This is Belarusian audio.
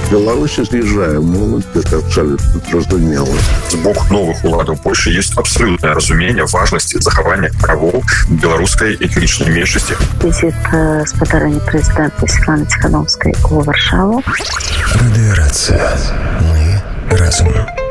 Беларусі з'язджае моладзь, гэта абсалютна зразумела. З боку новых уладаў Польшчы ёсць абсалютнае разуменне важнасці захавання правоў беларускай этнічнай меншасці. Візіт спадарэння прэзідэнта Святланы Ціхановскай у Варшаву. Радыёрацыя. Мы разам.